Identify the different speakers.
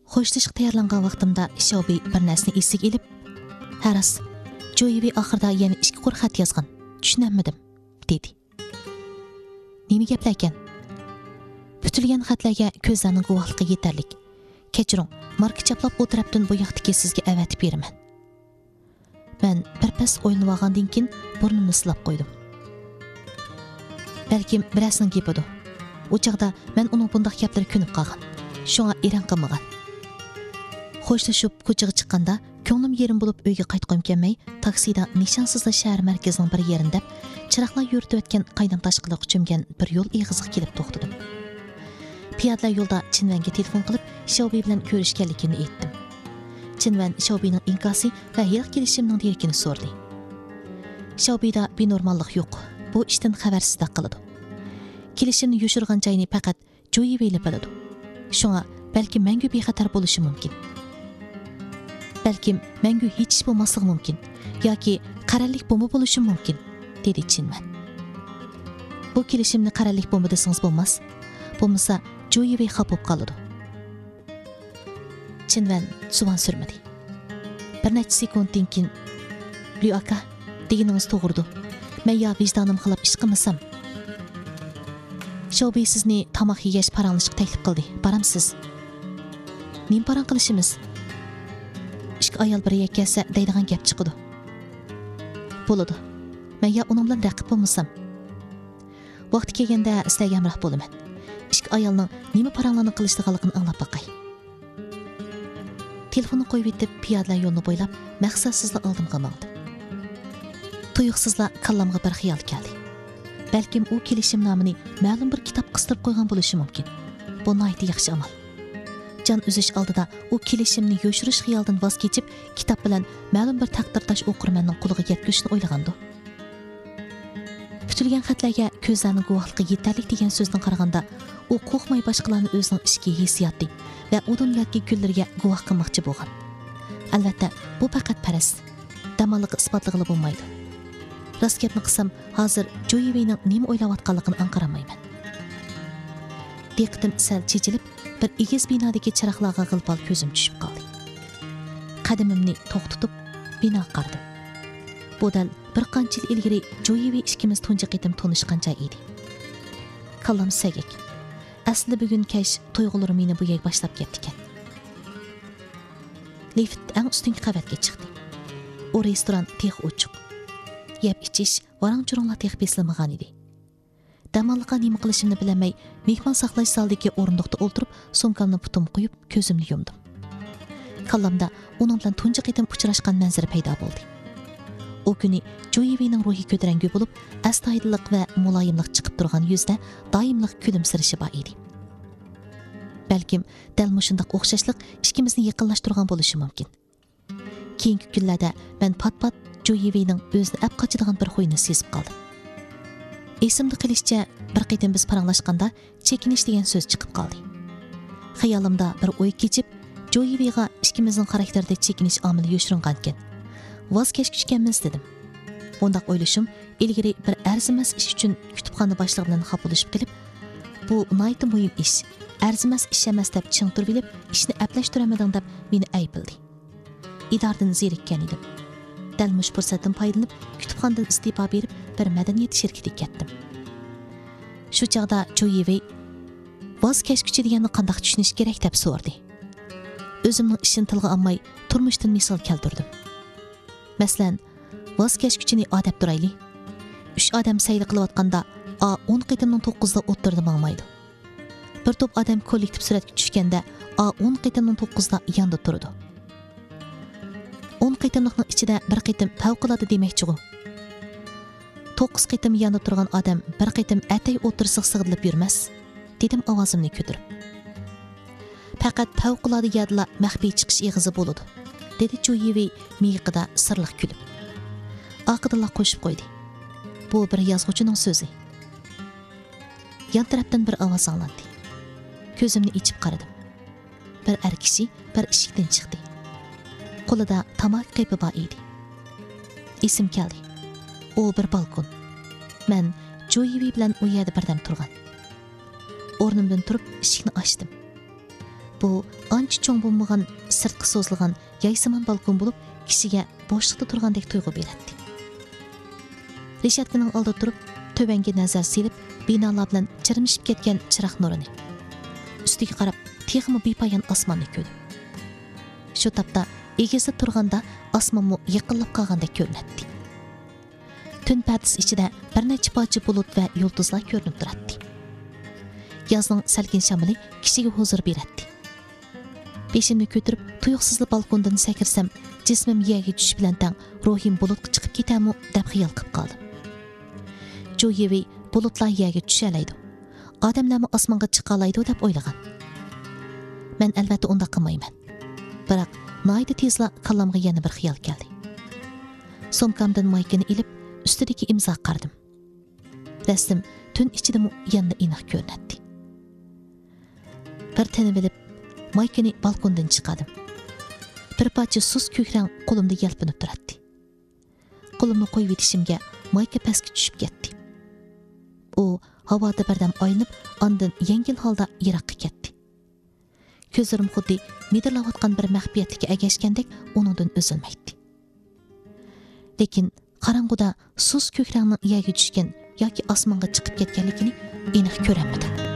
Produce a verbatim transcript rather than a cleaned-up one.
Speaker 1: Xo'shlashib tayyorlangan vaqtimda Shelby bir narsani esiga ilib, "Haras, Joey oxirida yana ikki qo'r xat yozgan. Tushunmadim", dedi. "Nima gaplar ekan?" Putilgan xatlarga ko'zlarning guvohligi yetarlik. Kechiring, marka chaplab o'tiribdan bu yoqdagi sizga avatib beraman. Men bir pas o'ylanib olgandan keyin burnimni silab qo'ydim. Balkim birasning gapidir. U chaqda men uning bunday gaplari ko'nib qolgan. Shunga eran qilmagan. Xo'shlashib ko'chaga chiqqanda ko'nglim yerim bo'lib uyga qaytqim kelmay, taksida nishonsizlar shahar markazining bir yerida chiroqlar yuritib o'tgan qaynam tashqiliq cho'mgan bir yo'l eg'iziga kelib to'xtadim. Piyodalar yo'lda Chinvanga telefon qilib, Shelby bilan ko'rishganligini aytdim. Chinvan Shelbyning inkosi va yil kelishimning derekini so'rdi. Shelbyda benormallik yo'q. Bu ishdan xabarsizlik qiladi. Kelishimni yoshirgan joyini faqat Joey bilib biladi. Shunga balki mangu bexatar bo'lishi mumkin. Balkim mangu hech ish bo'lmasligi mumkin yoki qarallik bomba bo'lishi mumkin, dedi Chinvan. Bu kelishimni qarallik bomba desangiz bo'lmas. Bo'lmasa Joey xapob qoladi. Chinvan suvan surmadi. Bir necha sekunddan keyin "Li aka, deganingiz to'g'ridir. Men yo vijdonim xilab ish qilmasam, Shelby sizni tomoq yegash paranglashga taklif qildi. Baramsiz?" "Nim paran qilishimiz? Ikki ayol bir yakasa deydigan gap chiqadi." "Bo'ladi. Men yo uning bilan raqib bo'lmasam, vaqti kelganda sizlarga hamroh bo'laman. Ikki ayolning nima paranglarni qilishdiganligini anglab boqay." Telefonni qo'yib etib, piyodalar yo'lni bo'ylab maqsadsizla oldimga mangdim. Tuyuqsizla kallamga bir xiyol keldi. Balkim u kelishim nomini ma'lum bir kitob qistirib qo'ygan bo'lishi mumkin. Bu nihoyat yaxshi amal. Jon uzish oldida u kelishimni yoshirish xiyoldan voz kechib, kitob bilan ma'lum bir taqdirdosh o'qirmanning qo'liga yetkazishni o'ylagandi. Putilgan xatlarga ko'zlarning guvohligi yetarli degan so'zdan qaraganda, u qo'rqmay boshqalarni o'zining ishki hissiyoti va u dunyodagi kunlarga guvoh qilmoqchi bo'lgan. Albatta, bu faqat paras. Damonliq isbotlig'i bo'lmaydi. Rost gapni qilsam, hozir Joey'ning nima o'ylayotganligini anqaramayman. Diqqatim sal chechilib, bir egiz binodagi chiroqlarga g'ilpal ko'zim tushib qoldi. Qadamimni to'xtatib, bino qardim. Bu dal bir qancha yil ilgari Joey ikkimiz tunji qitim tanishgan joy edi. Kallam sagak. Aslida bugun kech tuyg'ularim meni bu yerga boshlab ketdi ekan. Lift eng ustungi qavatga chiqdi. U restoran tex ochiq. Yeb ichish varang-churanglar tex beslamagan edi. Damonliqqa nima qilishimni bilamay, mehmon saqlash zaldagi o'rindiqda o'ltirib, sumkamni putum qo'yib, ko'zimni yumdim. Kallamda uning bilan tunji qitim uchrashgan manzara paydo bo'ldi. O kuni Joey'ning ruhi ko'tarangi bo'lib, astoydillik va muloyimlik chiqib turgan yuzda doimlik kulimsirishi bor edi. Balkim dal mushundaq o'xshashlik ikkimizni yaqinlashtirgan bo'lishi mumkin. Keyingi kunlarda men pat-pat Joey'ning o'zini ap qochadigan bir xo'yini sezib qoldim. Esimda qilishcha bir qitim biz paranglashganda chekinish degan so'z chiqib qoldi. Xayolimda bir o'y kechib, Joey'ga ikkimizning xarakterida chekinish omili yoshiringan ekan. Voz kechishganmiz dedim. Bundaq o'ylashim ilgari bir arzimas ish uchun kutubxona boshlig'i bilan xaplashib qilib, bu nihoyat muhim ish, arzimas ish emas deb chingtirib bilib, ishni aplashtiramadim deb meni aybildi. Idordan zerikkan edim. Dal mush fursatdan foydalanib, kutubxonadan istifa berib, bir madaniyat shirkatiga ketdim. Shu chaqda Joey voz kechkichi deganni qanday tushunish kerak deb so'radi. O'zimning ishini tilga olmay, turmushdan misol keltirdim. Masalan, voz kechkichini odab turayli. uch odam sayli qilayotganda A o'n qitimning to'qqizida o'tirdi mangmaydi. Bir to'p odam kollektiv suratga tushganda A o'n qitimning to'qqizida yonda turdi. o'n qitimlikning ichida bir qitim favqulodda demakchi-ku. to'qqiz qitim yonda turgan odam bir qitim atay o'tirsiq sig'ilib yurmas, dedim ovozimni ko'tarib. Faqat favqulodda yodla maxfiy chiqish eg'izi bo'ladi, dedi Joey miyiqida sirliq kulib. Aqidillah qo'shib qo'ydi. Bu bir yozuvchining so'zi. Yan tarafdan bir ovoz anglandi. Ko'zimni ichib qaradim. Bir er kishi bir eshikdan chiqdi. Qo'lida tamok qaypi bor edi. Esim keldi. U bir balkon. Men Joey bilan u yerda birdam turgan. O'rnimdan turib eshikni ochdim. Bu ancha cho'ng bo'lmagan, sirtqi so'zilgan yaysimon balkon bo'lib, kishiga bo'shliqda turgandek tuyg'u beradi. Reshatkaning oldida turib, tövanga nazar silib, binolar bilan chirmishib ketgan chiroq nurini, ustiga qarab, texmi bepoyon osmonni ko'rdi. Shu topda egizda turganda osmonmu yiqilib qolgandek ko'rinadi. Tün pardasi ichida bir necha parcha bulut va yulduzlar ko'rinib turadi. Yozning salqin shamoli kishiga huzur beradi. Beshimni ko'tarib, tuyuqsizlik balkondan sakirsam, jismim yerga tushish bilan tang ruhim bulutga chiqib ketamu deb xiyol qilib qoldim. Jo'yevi bulutlar yerga tushalaydi. Odamlarmi osmonga chiqa oladi deb o'ylagan. Men albatta unda qilmayman. Biroq noyda tezla kallamga yana bir xiyol keldi. Somkamdan maykini ilib, ustidagi imzo qardim. Rasm tun ichida yana aniq ko'rinadi. Bir tani bilib, maykini balkondan chiqadim. Bir parcha sus ko'krang qo'limda yalpinib turadi. Qo'limni qo'yib etishimga mayka pastga tushib ketdi. U havoda birdan aylanib, ondan yengil holda yiroqqa ketdi. Ko'zlarim xuddi midirlayotgan bir maxfiyatga agashgandek uningdan uzilmaydi. Lekin qorong'uda sus ko'krangning yerga tushgan yoki osmonga chiqib ketganligini aniq ko'ramadim.